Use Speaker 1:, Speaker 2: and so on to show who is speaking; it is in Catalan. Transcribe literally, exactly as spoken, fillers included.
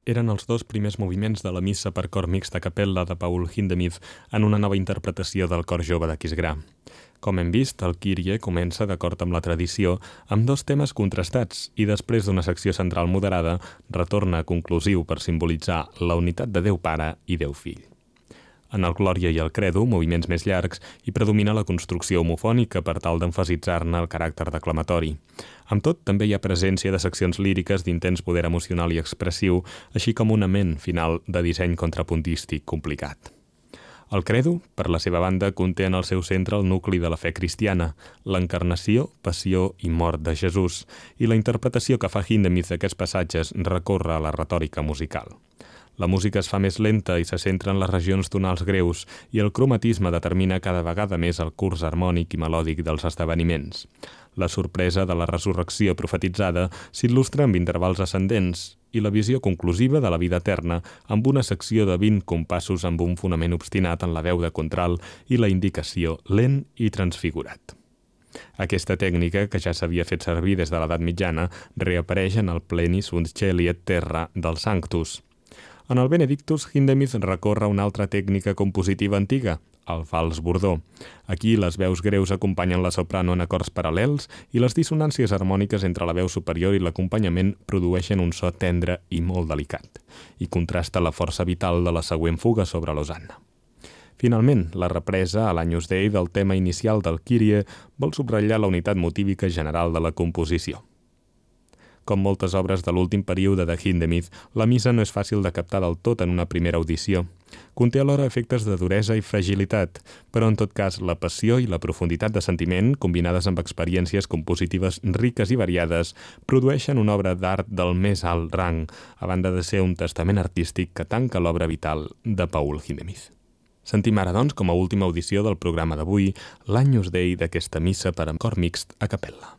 Speaker 1: eren els dos primers moviments de la missa per cor mixt a capella de Paul Hindemith en una nova interpretació del cor jove d'Aquisgrà. Com hem vist, el Kyrie comença, d'acord amb la tradició, amb dos temes contrastats i després d'una secció central moderada retorna conclusiu per simbolitzar la unitat de Déu Pare i Déu Fill. En el Glòria i el Credo, moviments més llargs, hi predomina la construcció homofònica per tal d'emfasitzar-ne el caràcter declamatori. Amb tot, també hi ha presència de seccions líriques d'intens poder emocional i expressiu, així com un ament final de disseny contrapuntístic complicat. El Credo, per la seva banda, conté en el seu centre el nucli de la fe cristiana, l'encarnació, passió i mort de Jesús, i la interpretació que fa Hindemith d'aquests passatges recorre a la retòrica musical. La música es fa més lenta i se centra en les regions tonals greus i el cromatisme determina cada vegada més el curs harmònic i melòdic dels esdeveniments. La sorpresa de la resurrecció profetitzada s'il·lustra amb intervals ascendents i la visió conclusiva de la vida eterna amb una secció de vint compassos amb un fonament obstinat en la veu de contralt i la indicació lent i transfigurat. Aquesta tècnica, que ja s'havia fet servir des de l'edat mitjana, reapareix en el Pleni sunt Caeli et terra del Sanctus. En el Benedictus, Hindemith recorre una altra tècnica compositiva antiga, el fals bordó. Aquí les veus greus acompanyen la soprano en acords paral·lels i les dissonàncies harmòniques entre la veu superior i l'acompanyament produeixen un so tendre i molt delicat, i contrasta la força vital de la següent fuga sobre l'Hosanna. Finalment, la represa a l'Agnus Dei del tema inicial del Kyrie vol subratllar la unitat motívica general de la composició. Com moltes obres de l'últim període de Hindemith, la missa no és fàcil de captar del tot en una primera audició. Conté alhora efectes de duresa i fragilitat, però en tot cas la passió i la profunditat de sentiment, combinades amb experiències compositives riques i variades, produeixen una obra d'art del més alt rang, a banda de ser un testament artístic que tanca l'obra vital de Paul Hindemith. Sentim ara, doncs, com a última audició del programa d'avui, l'Agnus Dei d'aquesta missa per a cor mixt a capella.